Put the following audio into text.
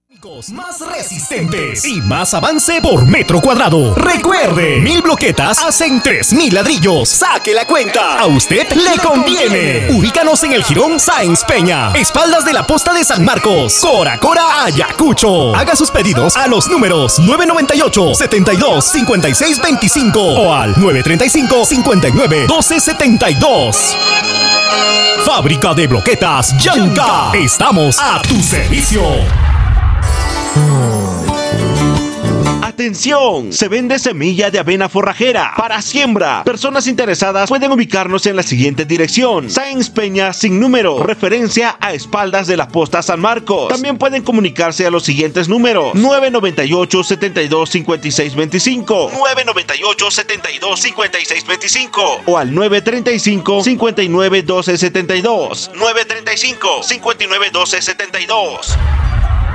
Más resistentes y más avance por metro cuadrado. Recuerde, 1000 bloquetas hacen 3000 ladrillos. Saque la cuenta. A usted le conviene. Ubícanos en el Jirón Sáenz Peña, espaldas de la Posta de San Marcos, Cora Ayacucho. Haga sus pedidos a los números 998 72 56 25 o al 935 59 12 72. Fábrica de bloquetas Yanka. Estamos a tu servicio. ¡Atención! Se vende semilla de avena forrajera para siembra. Personas interesadas pueden ubicarnos en la siguiente dirección: Sáenz Peña sin número, referencia a espaldas de la Posta San Marcos. También pueden comunicarse a los siguientes números: 998 72 56 25, 998 72 56 25 o al 935 59 12 72, 935 59 12 72.